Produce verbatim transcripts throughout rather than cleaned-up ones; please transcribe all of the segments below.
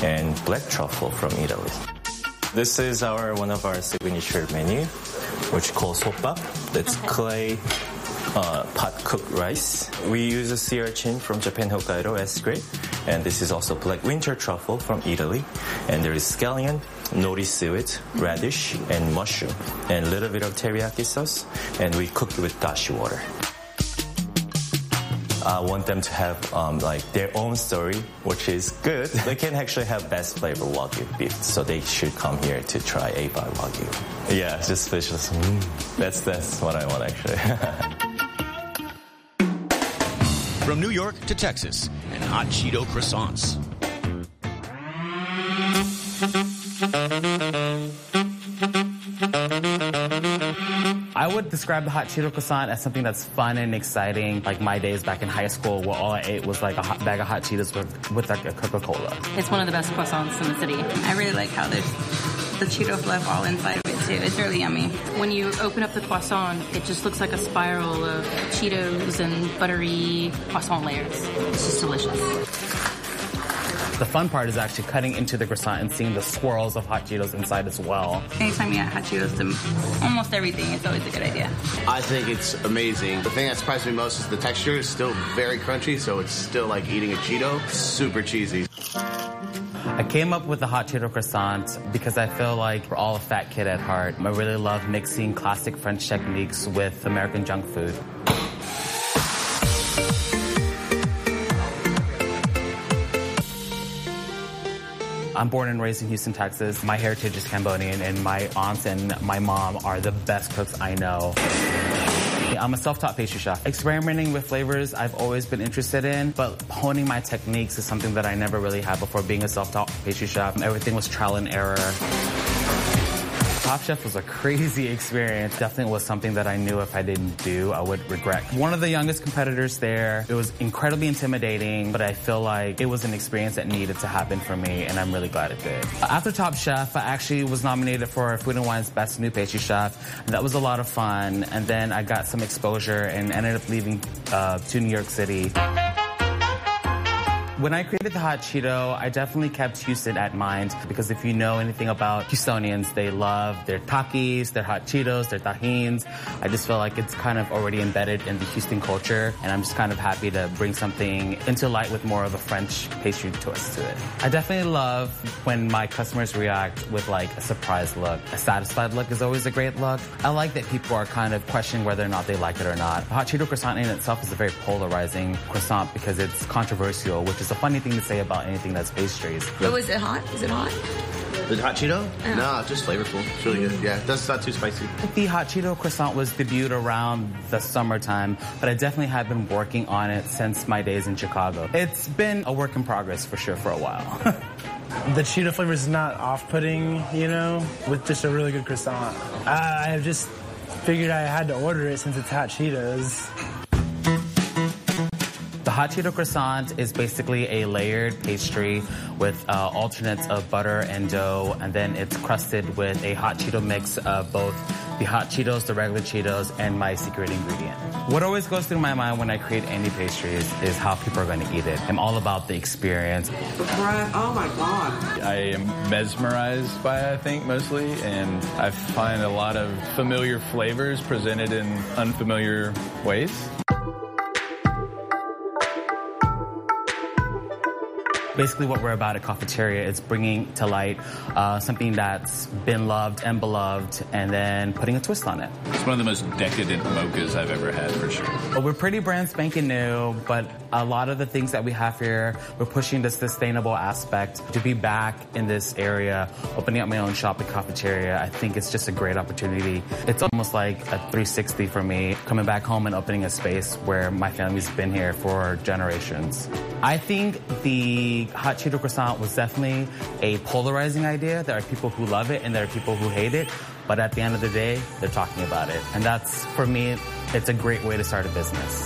and black truffle from Italy. This is our one of our signature menu, which calls soppap. That's clay uh, pot cooked rice. We use a sea urchin from Japan Hokkaido as grade, and this is also black winter truffle from Italy. And there is scallion, nori seaweed, radish, and mushroom, and a little bit of teriyaki sauce, and we cooked with dashi water. I want them to have um, like their own story, which is good. They can actually have best flavor Wagyu beef, so they should come here to try A five Wagyu. Yeah, just delicious. Mm, that's that's what I want actually. From New York to Texas, and hot Cheeto croissants. I would describe the hot Cheeto croissant as something that's fun and exciting. Like my days back in high school where all I ate was like a hot bag of hot Cheetos with, with like a Coca-Cola. It's one of the best croissants in the city. I really like how there's the Cheeto fluff all inside of it too. It's really yummy. When you open up the croissant, it just looks like a spiral of Cheetos and buttery croissant layers. It's just delicious. The fun part is actually cutting into the croissant and seeing the swirls of hot Cheetos inside as well. Anytime you add hot Cheetos to almost everything, it's always a good idea. I think it's amazing. The thing that surprised me most is the texture is still very crunchy, so it's still like eating a Cheeto. Super cheesy. I came up with the hot Cheeto croissant because I feel like we're all a fat kid at heart. I really love mixing classic French techniques with American junk food. I'm born and raised in Houston, Texas. My heritage is Cambodian, and my aunts and my mom are the best cooks I know. I'm a self-taught pastry chef. Experimenting with flavors I've always been interested in, but honing my techniques is something that I never really had before being a self-taught pastry chef. Everything was trial and error. Top Chef was a crazy experience. Definitely was something that I knew if I didn't do, I would regret. One of the youngest competitors there. It was incredibly intimidating, but I feel like it was an experience that needed to happen for me, and I'm really glad it did. After Top Chef, I actually was nominated for Food and Wine's Best New Pastry Chef, and that was a lot of fun. And then I got some exposure and ended up leaving uh, to New York City. When I created the hot Cheeto, I definitely kept Houston at mind because if you know anything about Houstonians, they love their Takis, their hot Cheetos, their Tajins. I just feel like it's kind of already embedded in the Houston culture, and I'm just kind of happy to bring something into light with more of a French pastry twist to it. I definitely love when my customers react with like a surprised look. A satisfied look is always a great look. I like that people are kind of questioning whether or not they like it or not. The hot Cheeto croissant in itself is a very polarizing croissant because it's controversial, which is a funny thing to say about anything that's pastries. Oh, is it hot? Is it hot? The hot Cheeto? Yeah. No, just flavorful. It's really good. Yeah, that's not too spicy. The hot Cheeto croissant was debuted around the summertime, but I definitely have been working on it since my days in Chicago. It's been a work in progress for sure for a while. The Cheeto flavor is not off-putting, you know, with just a really good croissant. I have just figured I had to order it since it's hot Cheetos. The hot Cheeto croissant is basically a layered pastry with uh, alternates of butter and dough, and then it's crusted with a hot Cheeto mix of both the hot Cheetos, the regular Cheetos, and my secret ingredient. What always goes through my mind when I create any pastries is how people are going to eat it. I'm all about the experience. Oh my God. I am mesmerized by it, I think, mostly, and I find a lot of familiar flavors presented in unfamiliar ways. Basically what we're about at Cafeteria is bringing to light uh, something that's been loved and beloved and then putting a twist on it. It's one of the most decadent mochas I've ever had, for sure. Well, we're pretty brand spanking new, but a lot of the things that we have here, we're pushing the sustainable aspect. To be back in this area, opening up my own shop at Cafeteria, I think it's just a great opportunity. It's almost like a three sixty for me, coming back home and opening a space where my family's been here for generations. I think the hot Cheeto croissant was definitely a polarizing idea. There are people who love it and there are people who hate it, but at the end of the day, they're talking about it. And that's, for me, it's a great way to start a business.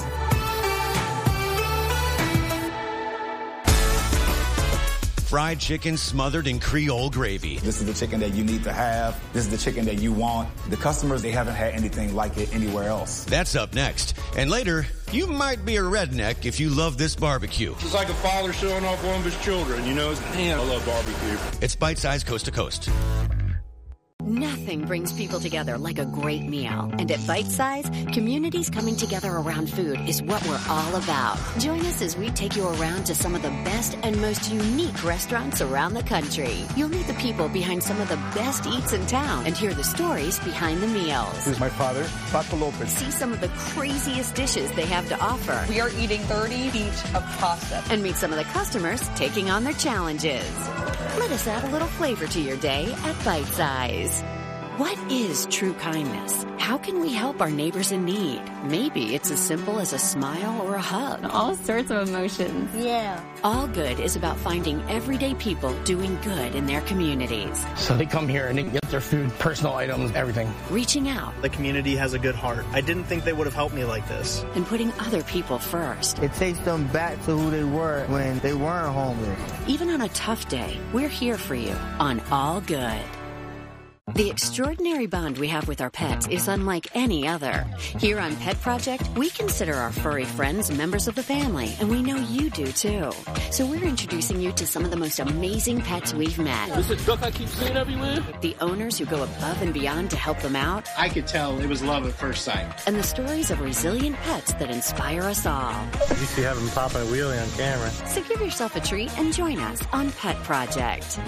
Fried chicken smothered in Creole gravy. This is the chicken that you need to have. This is the chicken that you want. The customers, they haven't had anything like it anywhere else. That's up next. And later, You might be a redneck if you love this barbecue. It's like a father showing off one of his children, you know? Man, I love barbecue. It's Bite Size Coast to Coast. Nothing brings people together like a great meal. And at Bite Size, communities coming together around food is what we're all about. Join us as we take you around to some of the best and most unique restaurants around the country. You'll meet the people behind some of the best eats in town and hear the stories behind the meals. This is my father, Paco Lopez. See some of the craziest dishes they have to offer. We are eating thirty feet of pasta. And meet some of the customers taking on their challenges. Let us add a little flavor to your day at Bite Size. What is true kindness? How can we help our neighbors in need? Maybe it's as simple as a smile or a hug. All sorts of emotions. Yeah. All Good is about finding everyday people doing good in their communities. So they come here and they get their food, personal items, everything. Reaching out. The community has a good heart. I didn't think they would have helped me like this. And putting other people first. It takes them back to who they were when they weren't homeless. Even on a tough day, we're here for you on All Good. The extraordinary bond we have with our pets is unlike any other. Here on Pet Project, we consider our furry friends members of the family, and we know you do too. So we're introducing you to some of the most amazing pets we've met. This is a duck I keep seeing everywhere. The owners who go above and beyond to help them out. I could tell it was love at first sight. And the stories of resilient pets that inspire us all. You see having popping a wheelie on camera. So give yourself a treat and join us on Pet Project.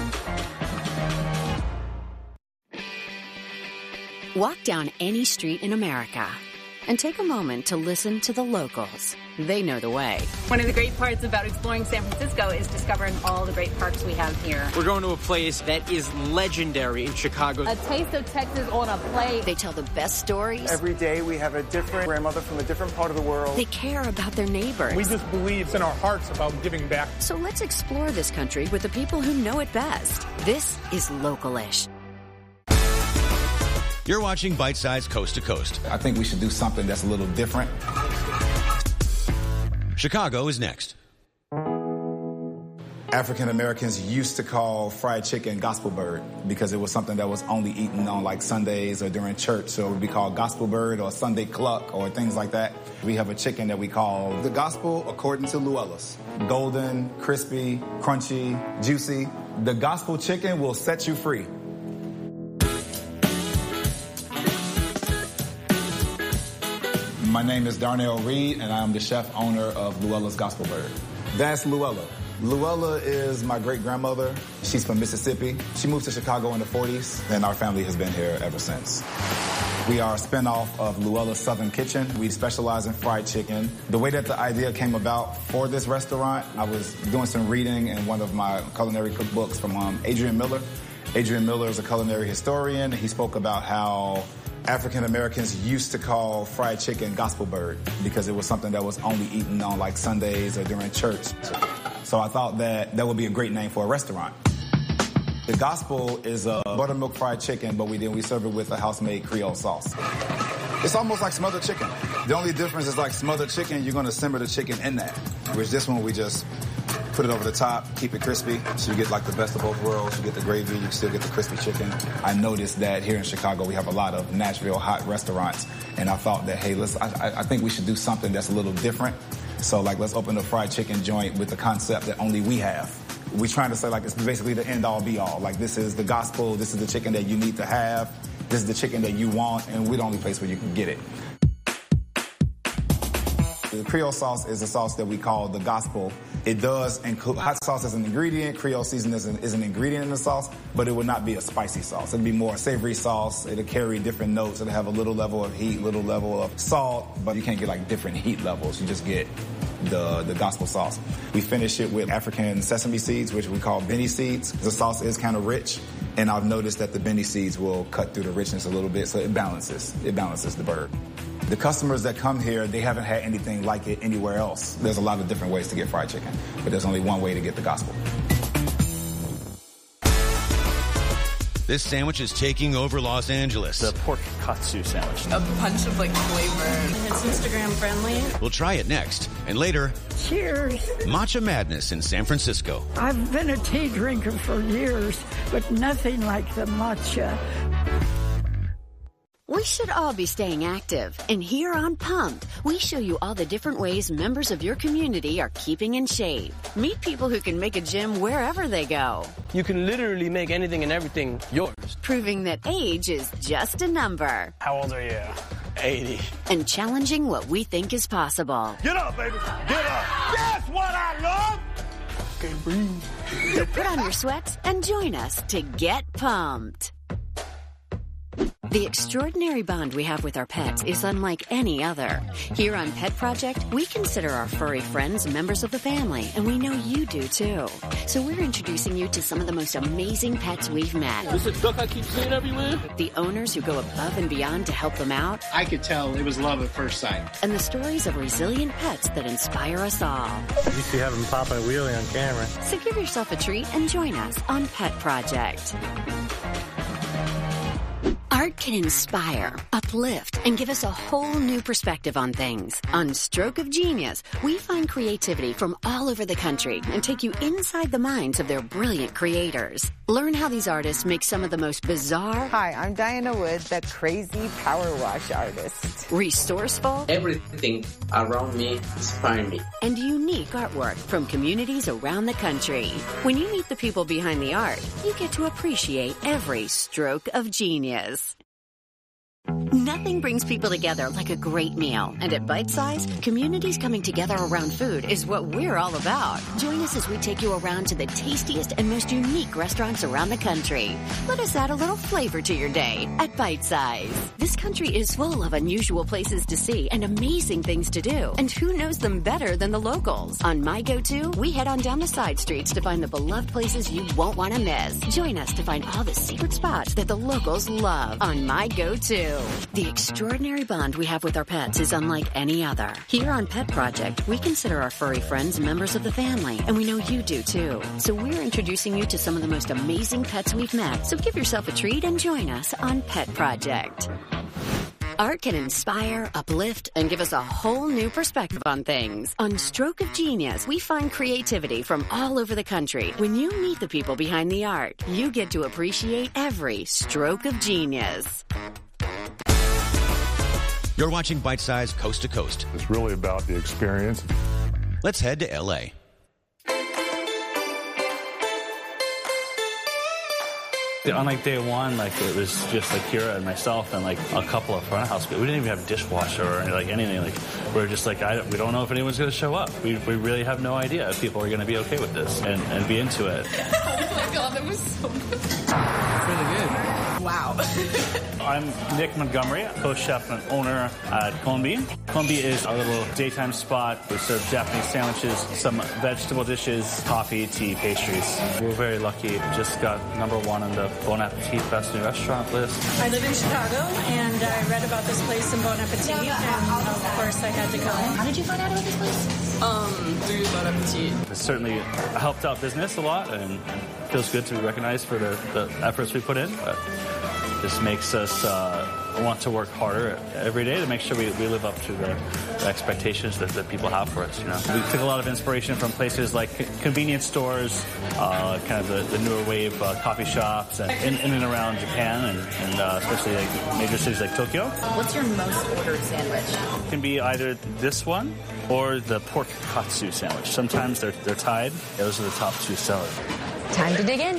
Walk down any street in America and take a moment to listen to the locals. They know the way. One of the great parts about exploring San Francisco is discovering all the great parks we have here. We're going to a place that is legendary in Chicago. A taste of Texas on a plate. They tell the best stories. Every day we have a different grandmother from a different part of the world. They care about their neighbors. We just believe in our hearts about giving back. So let's explore this country with the people who know it best. This is Localish. You're watching Bite Size Coast to Coast. I think we should do something that's a little different. Chicago is next. African Americans used to call fried chicken gospel bird because it was something that was only eaten on like Sundays or during church. So it would be called gospel bird or Sunday cluck or things like that. We have a chicken that we call the gospel according to Luella's. Golden, crispy, crunchy, juicy. The gospel chicken will set you free. My name is Darnell Reed, and I'm the chef owner of Luella's Gospel Bird. That's Luella. Luella is my great-grandmother. She's from Mississippi. She moved to Chicago in the forties, and our family has been here ever since. We are a spinoff of Luella's Southern Kitchen. We specialize in fried chicken. The way that the idea came about for this restaurant, I was doing some reading in one of my culinary cookbooks from um, Adrian Miller. Adrian Miller is a culinary historian. He spoke about how African Americans used to call fried chicken gospel bird because it was something that was only eaten on like Sundays or during church. So I thought that that would be a great name for a restaurant. The gospel is a buttermilk fried chicken, but we then we serve it with a house-made Creole sauce. It's almost like smothered chicken. The only difference is like smothered chicken, you're going to simmer the chicken in that, whereas this one we just put it over the top, keep it crispy, so you get like the best of both worlds. You get the gravy, you still get the crispy chicken. I noticed that here in Chicago we have a lot of Nashville hot restaurants, and I thought that, hey, let's. I, I think we should do something that's a little different. So like, let's open a fried chicken joint with the concept that only we have. We're trying to say like it's basically the end all be all. Like this is the gospel, this is the chicken that you need to have, this is the chicken that you want, and we're the only place where you can get it. The Creole sauce is a sauce that we call the gospel. It does include hot sauce as an ingredient. Creole seasoning is an, is an ingredient in the sauce, but it would not be a spicy sauce. It'd be more a savory sauce. It'll carry different notes. It'll have a little level of heat, little level of salt, but you can't get like different heat levels. You just get the, the gospel sauce. We finish it with African sesame seeds, which we call Benny seeds. The sauce is kind of rich, and I've noticed that the Benny seeds will cut through the richness a little bit, so it balances. It balances the bird. The customers that come here, they haven't had anything like it anywhere else. There's a lot of different ways to get fried chicken, but there's only one way to get the gospel. This sandwich is taking over Los Angeles. The pork katsu sandwich. A bunch of like flavor. It's Instagram friendly. We'll try it next. And later, cheers. Matcha Madness in San Francisco. I've been a tea drinker for years, but nothing like the matcha. We should all be staying active. And here on Pumped, we show you all the different ways members of your community are keeping in shape. Meet people who can make a gym wherever they go. You can literally make anything and everything yours. Proving that age is just a number. How old are you? eighty. And challenging what we think is possible. Get up, baby. Get up. That's what I love. Okay, breathe. So put on your sweats and join us to get pumped. The extraordinary bond we have with our pets is unlike any other. Here on Pet Project, we consider our furry friends members of the family, and we know you do too. So we're introducing you to some of the most amazing pets we've met. This is a duck I keep seeing everywhere. The owners who go above and beyond to help them out. I could tell it was love at first sight. And the stories of resilient pets that inspire us all. You used to have him pop a wheelie on camera. So give yourself a treat and join us on Pet Project. Art can inspire, uplift, and give us a whole new perspective on things. On Stroke of Genius, we find creativity from all over the country and take you inside the minds of their brilliant creators. Learn how these artists make some of the most bizarre... Hi, I'm Diana Wood, the crazy power wash artist. Resourceful... Everything around me inspires me. And unique artwork from communities around the country. When you meet the people behind the art, you get to appreciate every stroke of genius. Nothing brings people together like a great meal. And at Bite Size, communities coming together around food is what we're all about. Join us as we take you around to the tastiest and most unique restaurants around the country. Let us add a little flavor to your day at Bite Size. This country is full of unusual places to see and amazing things to do. And who knows them better than the locals? On My Go-To, we head on down the side streets to find the beloved places you won't want to miss. Join us to find all the secret spots that the locals love on My Go-To. The extraordinary bond we have with our pets is unlike any other. Here on Pet Project, we consider our furry friends members of the family, and we know you do too. So we're introducing you to some of the most amazing pets we've met. So give yourself a treat and join us on Pet Project. Art can inspire, uplift, and give us a whole new perspective on things. On Stroke of Genius, we find creativity from all over the country. When you meet the people behind the art, you get to appreciate every stroke of genius. You're watching Bite Size Coast to Coast. It's really about the experience. Let's head to L A. On like day one, like it was just like Kira and myself and like a couple of front of house people. We didn't even have a dishwasher or like anything. Like we were just like, I, we don't know if anyone's going to show up. We we really have no idea if people are going to be okay with this and, and be into it. Oh my God, that was so good. Really good. Wow. I'm Nick Montgomery, co-chef and owner at Kombi. Kombi is a little daytime spot. We serve Japanese sandwiches, some vegetable dishes, coffee, tea, pastries. We're very lucky. Just got number one on the Bon Appetit Best New Restaurant list. I live in Chicago, and I read about this place in Bon Appetit, and of course I had to come. How did you find out about this place? Um, through Bon Appetit. It's certainly helped out business a lot, and feels good to be recognized for the, the efforts we put in. But this makes us uh, want to work harder every day to make sure we, we live up to the, the expectations that, that people have for us. You know, we took a lot of inspiration from places like convenience stores, uh, kind of the, the newer wave uh, coffee shops, and in, in and around Japan, and, and uh, especially like major cities like Tokyo. What's your most ordered sandwich? It can be either this one or the pork katsu sandwich. Sometimes they're they're tied. Yeah, those are the top two sellers. Time to dig in.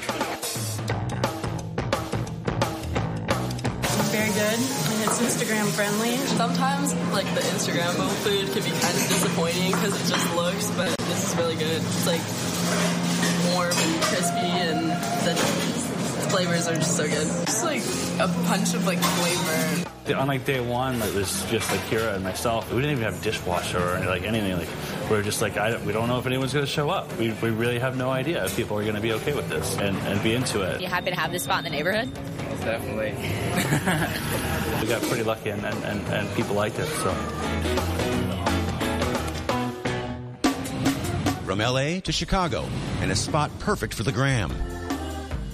Very good, and it's Instagram friendly. Sometimes, like, the Instagram food can be kind of disappointing because it just looks, but this is really good. It's, like, warm and crispy, and the flavors are just so good. It's, like, a punch of, like, flavor. On, like, day one, it was just, like, Kira and myself. We didn't even have a dishwasher or, like, anything. Like, we were just like, I, we don't know if anyone's going to show up. We, we really have no idea if people are going to be okay with this and, and be into it. Are you happy to have this spot in the neighborhood? Definitely. We got pretty lucky, and, and, and, and people liked it, so. From L A to Chicago, and a spot perfect for the gram.